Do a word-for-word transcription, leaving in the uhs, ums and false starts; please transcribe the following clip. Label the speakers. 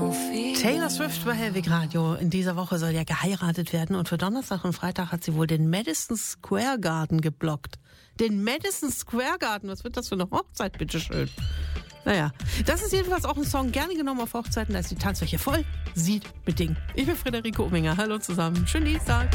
Speaker 1: Taylor Swift bei Hellwig Radio. In dieser Woche soll ja geheiratet werden und für Donnerstag und Freitag hat sie wohl den Madison Square Garden geblockt. Den Madison Square Garden, was wird das für eine Hochzeit, bitteschön? Naja, das ist jedenfalls auch ein Song gerne genommen auf Hochzeiten, da ist die Tanzfläche voll, sieht bedingt. Ich bin Friederike Ominger, hallo zusammen, schönen Dienstag.